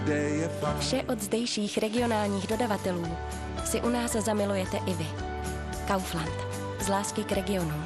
Vše od zdejších regionálních dodavatelů si u nás zamilujete i vy. Kaufland. Z lásky k regionům.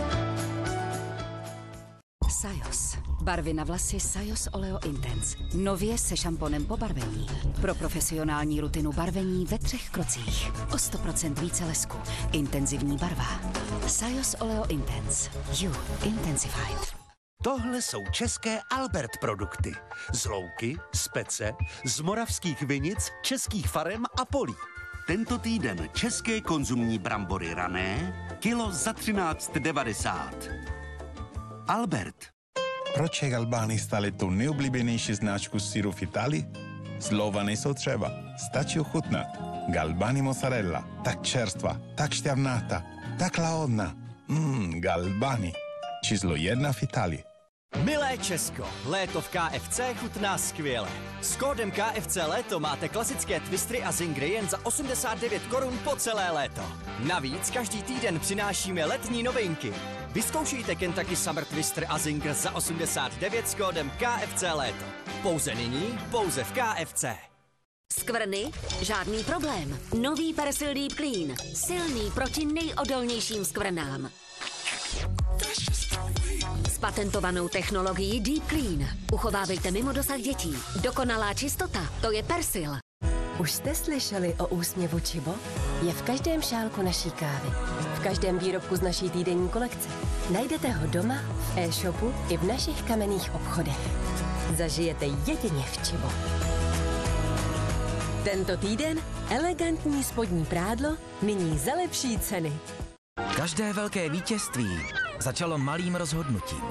Sajos. Barvy na vlasy Sajos Oleo Intense. Nově se šamponem po barvení. Pro profesionální rutinu barvení ve 3 krocích. O 100% více lesku. Intenzivní barva. Sajos Oleo Intense. You intensified. Tohle jsou české Albert produkty. Z louky, z pece, z moravských vinic, českých farem a polí. Tento týden české konzumní brambory rané, kilo za 13,90. Albert. Proč je Galbani stali tu nejoblíbenější značku syru v Itálii? Slova nejsou třeba, stačí ochutnat. Galbani mozzarella, tak čerstva, tak šťavnatá, tak lahodná. Galbani, číslo 1 v Itálii. Milé Česko, léto v KFC chutná skvěle. S kódem KFC léto máte klasické twistry a zingry jen za 89 korun po celé léto. Navíc každý týden přinášíme letní novinky. Vyzkoušejte Kentucky Summer Twister a Zinger za 89 s kódem KFC léto. Pouze nyní, pouze v KFC. Skvrny? Žádný problém. Nový Persil Deep Clean. Silný proti nejodolnějším skvrnám. S patentovanou technologií Deep Clean. Uchovávejte mimo dosah dětí. Dokonalá čistota, to je Persil. Už jste slyšeli o úsměvu Chibo? Je v každém šálku naší kávy. V každém výrobku z naší týdenní kolekce. Najdete ho doma, v e-shopu i v našich kamenných obchodech. Zažijete jedině v Chibo. Tento týden elegantní spodní prádlo, nyní za lepší ceny. Každé velké vítězství začalo malým rozhodnutím.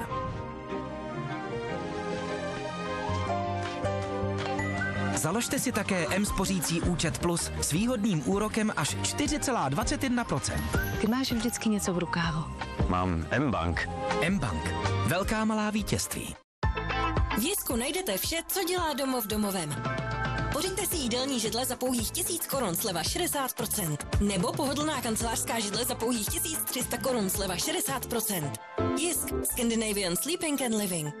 Založte si také M-spořící účet Plus s výhodným úrokem až 4,21%. Ty máš vždycky něco v rukávu. Mám M-Bank. M-Bank. Velká malá vítězství. V Jisku najdete vše, co dělá domov domovem. Pořiďte si jídelní židle za pouhých 1000 korun, sleva 60%. Nebo pohodlná kancelářská židle za pouhých 1300 korun, sleva 60%. Jisk. Scandinavian Sleeping and Living.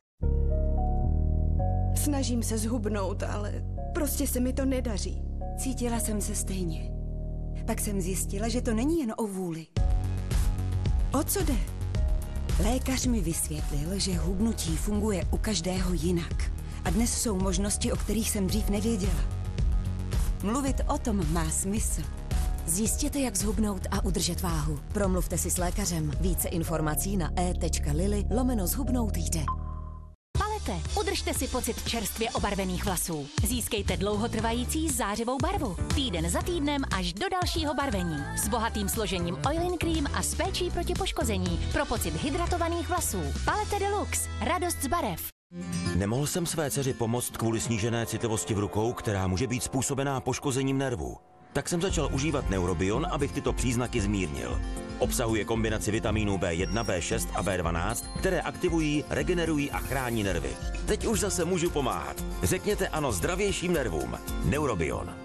Snažím se zhubnout, ale prostě se mi to nedaří. Cítila jsem se stejně. Pak jsem zjistila, že to není jen o vůli. O co jde? Lékař mi vysvětlil, že hubnutí funguje u každého jinak. A dnes jsou možnosti, o kterých jsem dřív nevěděla. Mluvit o tom má smysl. Zjistěte, jak zhubnout a udržet váhu. Promluvte si s lékařem. Více informací na e.lily/zhubnout jde. Palete, udržte si pocit čerstvě obarvených vlasů. Získejte dlouhotrvající zářivou barvu. Týden za týdnem až do dalšího barvení. S bohatým složením Oil-in Cream a s péčí proti poškození. Pro pocit hydratovaných vlasů. Palete Deluxe. Radost z barev. Nemohl jsem své dceři pomoct kvůli snížené citlivosti v rukou, která může být způsobená poškozením nervů. Tak jsem začal užívat Neurobion, abych tyto příznaky zmírnil. Obsahuje kombinaci vitamínů B1, B6 a B12, které aktivují, regenerují a chrání nervy. Teď už zase můžu pomáhat. Řekněte ano zdravějším nervům. Neurobion.